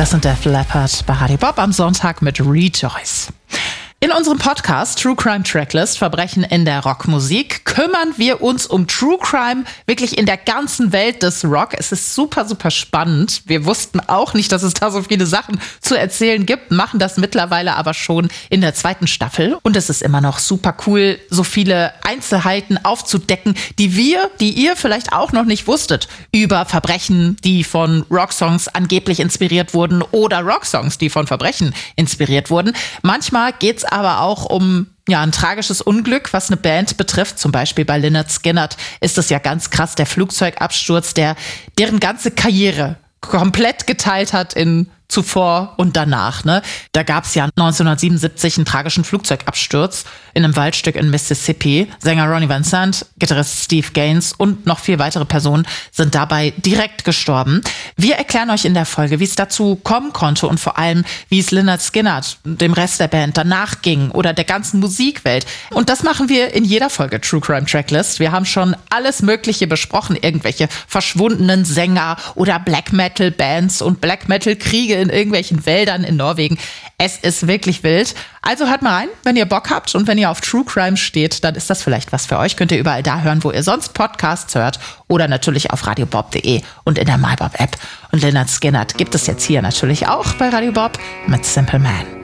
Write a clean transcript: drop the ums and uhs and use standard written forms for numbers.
Das sind Def Leppard bei Radio Bob am Sonntag mit Rejoice. In unserem Podcast True Crime Tracklist Verbrechen in der Rockmusik kümmern wir uns um True Crime wirklich in der ganzen Welt des Rock. Es ist super, super spannend. Wir wussten auch nicht, dass es da so viele Sachen zu erzählen gibt, machen das mittlerweile aber schon in der 2. Staffel. Und es ist immer noch super cool, so viele Einzelheiten aufzudecken, die ihr vielleicht auch noch nicht wusstet, über Verbrechen, die von Rocksongs angeblich inspiriert wurden oder Rocksongs, die von Verbrechen inspiriert wurden. Manchmal geht's aber auch um ein tragisches Unglück, was eine Band betrifft. Zum Beispiel bei Lynyrd Skynyrd ist es ja ganz krass, der Flugzeugabsturz, deren ganze Karriere komplett geteilt hat in zuvor und danach. Ne? Da gab es ja 1977 einen tragischen Flugzeugabsturz in einem Waldstück in Mississippi. Sänger Ronnie Van Zant, Gitarrist Steve Gaines und noch 4 weitere Personen sind dabei direkt gestorben. Wir erklären euch in der Folge, wie es dazu kommen konnte und vor allem, wie es Lynyrd Skynyrd, dem Rest der Band, danach ging oder der ganzen Musikwelt. Und das machen wir in jeder Folge True Crime Tracklist. Wir haben schon alles Mögliche besprochen, irgendwelche verschwundenen Sänger oder Black Metal Bands und Black Metal Kriege in irgendwelchen Wäldern in Norwegen. Es ist wirklich wild. Also hört mal rein, wenn ihr Bock habt und wenn ihr auf True Crime steht, dann ist das vielleicht was für euch. Könnt ihr überall da hören, wo ihr sonst Podcasts hört oder natürlich auf radiobob.de und in der MyBob App. Und Lynyrd Skynyrd gibt es jetzt hier natürlich auch bei Radio Bob mit Simple Man.